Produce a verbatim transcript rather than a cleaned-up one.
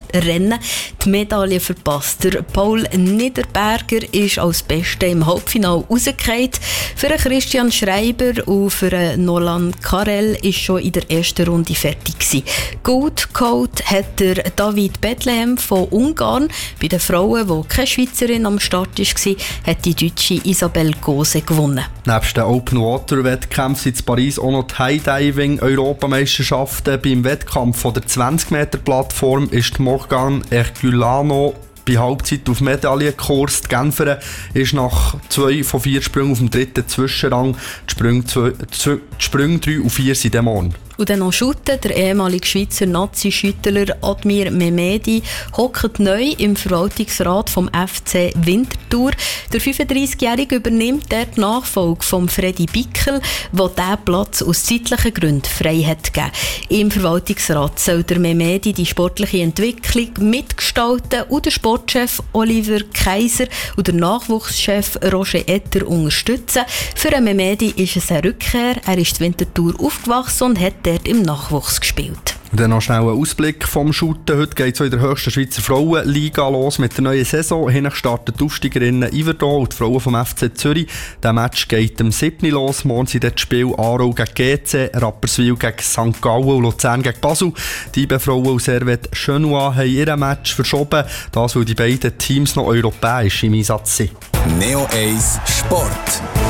Rennen die Medaille verpasst. Der Paul Niederberger ist als Bester im Halbfinale rausgefallen. Für Christian Schreiber und für Nolan Karel ist schon in der ersten Runde fertig gewesen. Gold geholt hat der David Bethlehem von Ungarn. Bei den Frauen, wo keine Schweizerin am Start war, hat die deutsche Isabel Gose gewonnen. Neben den Open-Water-Wettkämpfen in Paris auch noch die High-Diving-Europameisterschaften. Beim Wettkampf von der zwanzig Meter Plattform ist Morgan Herculano bei Halbzeit auf Medaillenkurs. Die Genferin ist nach zwei von vier Sprüngen auf dem dritten Zwischenrang. Die Sprünge, zwei, die Sprünge drei und vier sind morgen. Und dann noch Schutten. Der ehemalige Schweizer Nazi-Schüttler Admir Mehmedi hockt neu im Verwaltungsrat vom F C Winterthur. Der fünfunddreißigjährige übernimmt der die Nachfolge von Freddy Bickel, der diesen Platz aus zeitlichen Gründen frei hat gegeben. Im Verwaltungsrat soll der Mehmedi die sportliche Entwicklung mitgestalten und der Sportchef Oliver Kaiser und der Nachwuchschef Roger Etter unterstützen. Für Mehmedi ist es eine Rückkehr. Er ist in Winterthur aufgewachsen und hat dort im Nachwuchs gespielt. Und dann noch schnell ein Ausblick vom Shooten. Heute geht es in der höchsten Schweizer Frauenliga los mit der neuen Saison. Hinten starten die Aufsteigerinnen Iverdon und die Frauen vom F C Zürich. Der Match geht am siebten los. Morgen sind das Spiel Aarau gegen G C, Rapperswil gegen Sankt Gallen und Luzern gegen Basel. Die beiden Frauen aus Servette Chenois haben ihr Match verschoben, das weil die beiden Teams noch europäisch im Einsatz sind. Neo eins Sport.